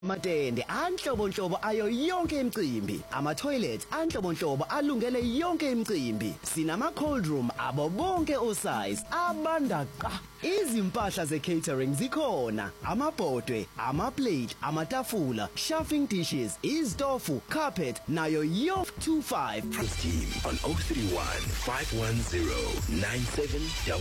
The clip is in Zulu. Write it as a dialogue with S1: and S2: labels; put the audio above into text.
S1: Amatende anhlobonhlobo ayo yonke imicimbi, ama-toilet anhlobonhlobo alungele yonke imicimbi. Sinama cold room abo bonke osize abanda qa. Izimpahla ze-catering zikhona, amabhodwe, ama-plate, amatafula, chafing dishes, izitofu, carpet nayo yo 25.
S2: Team on 031 510 97